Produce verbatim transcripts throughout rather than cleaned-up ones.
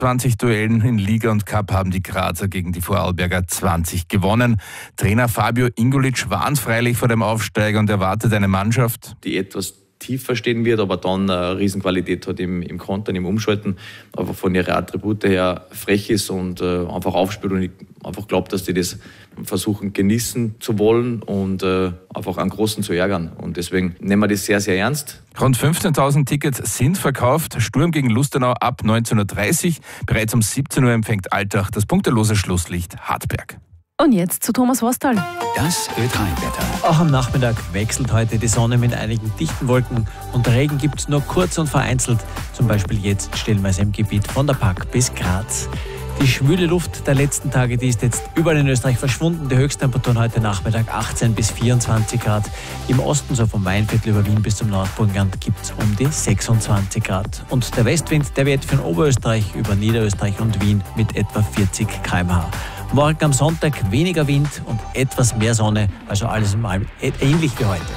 zwanzig Duellen in Liga und Cup haben die Grazer gegen die Vorarlberger zwanzig gewonnen. Trainer Fabio Ingolic warnt freilich vor dem Aufsteiger und erwartet eine Mannschaft, die etwas tiefer stehen wird, aber dann eine Riesenqualität hat im, im Kontern, im Umschalten, einfach von ihren Attribute her frech ist und äh, einfach aufspielt. Und ich einfach glaube, dass die das versuchen genießen zu wollen und äh, einfach einen Großen zu ärgern. Und deswegen nehmen wir das sehr, sehr ernst. Rund fünfzehntausend Tickets sind verkauft. Sturm gegen Lustenau ab neunzehn Uhr dreißig. Bereits um siebzehn Uhr empfängt Altach das punktelose Schlusslicht Hartberg. Und jetzt zu Thomas Wosterl. Das Ö drei Wetter. Auch am Nachmittag wechselt heute die Sonne mit einigen dichten Wolken und Regen gibt es nur kurz und vereinzelt, zum Beispiel jetzt stellenweise im Gebiet von der Pag bis Graz. Die schwüle Luft der letzten Tage, die ist jetzt überall in Österreich verschwunden. Die Höchsttemperaturen heute Nachmittag achtzehn bis vierundzwanzig Grad. Im Osten, so vom Weinviertel über Wien bis zum Nordburgenland, gibt es um die sechsundzwanzig Grad. Und der Westwind, der weht von Oberösterreich über Niederösterreich und Wien mit etwa vierzig Kilometer pro Stunde. Morgen am Sonntag weniger Wind und etwas mehr Sonne, also alles in allem ähnlich wie heute.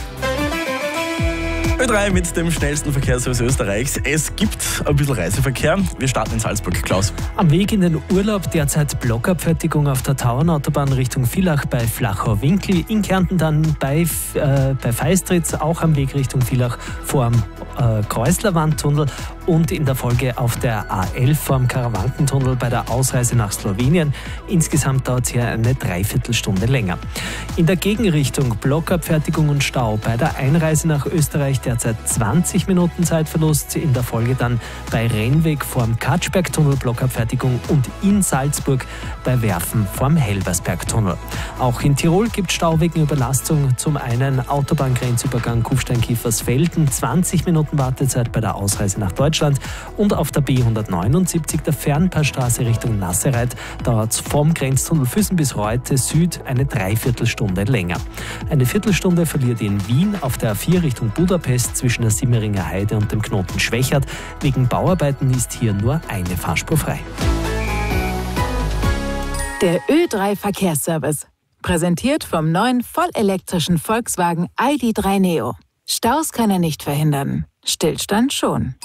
Ö drei mit dem schnellsten Verkehrsservice Österreichs. Es gibt ein bisschen Reiseverkehr. Wir starten in Salzburg. Klaus. Am Weg in den Urlaub derzeit Blockabfertigung auf der Tauernautobahn Richtung Villach bei Flachau-Winkel. In Kärnten dann bei, äh, bei Feistritz, auch am Weg Richtung Villach vor dem äh, Kreuzlerwandtunnel. Und in der Folge auf der A elf vorm Karawankentunnel bei der Ausreise nach Slowenien. Insgesamt dauert es hier eine Dreiviertelstunde länger. In der Gegenrichtung Blockabfertigung und Stau bei der Einreise nach Österreich derzeit zwanzig Minuten Zeitverlust. In der Folge dann bei Rennweg vorm Katschbergtunnel Blockabfertigung und in Salzburg bei Werfen vorm Helbersbergtunnel. Auch in Tirol gibt es Stau wegen Überlastung. Zum einen Autobahngrenzübergang Kufstein-Kiefersfelden, zwanzig Minuten Wartezeit bei der Ausreise nach Deutschland. Und auf der B hundertneunundsiebzig, der Fernpassstraße Richtung Nassereit, dauert es vom Grenztunnel Füssen bis Reute Süd eine Dreiviertelstunde länger. Eine Viertelstunde verliert ihr in Wien auf der A vier Richtung Budapest zwischen der Simmeringer Heide und dem Knoten Schwächert. Wegen Bauarbeiten ist hier nur eine Fahrspur frei. Der Ö drei Verkehrsservice. Präsentiert vom neuen vollelektrischen Volkswagen I D drei Neo. Staus kann er nicht verhindern. Stillstand schon.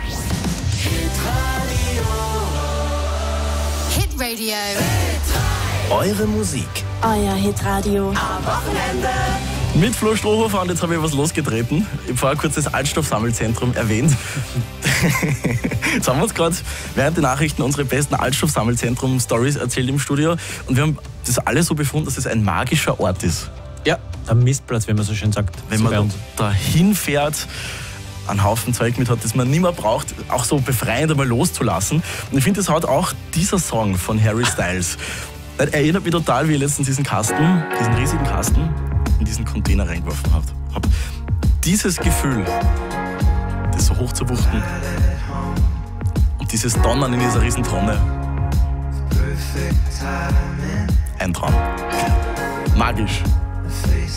Hitradio. Eure Musik. Euer Hitradio. Am Wochenende. Mit Flo Strohhofer und jetzt habe ich was losgetreten. Ich habe vorher kurz das Altstoffsammelzentrum erwähnt. Jetzt haben wir uns gerade während der Nachrichten unsere besten Altstoffsammelzentrum-Stories erzählt im Studio. Und wir haben das alle so befunden, dass es ein magischer Ort ist. Ja, ein Mistplatz, wie man so schön sagt. Wenn man da hinfährt, einen Haufen Zeug mit hat, das man nicht mehr braucht, auch so befreiend einmal loszulassen. Und ich finde, das hat auch dieser Song von Harry Styles. Er erinnert mich total, wie ich letztens diesen Kasten, diesen riesigen Kasten, in diesen Container reingeworfen habe. Hab dieses Gefühl, das so hoch zu wuchten und dieses Donnern in dieser riesen Tonne. Ein Traum. Magisch.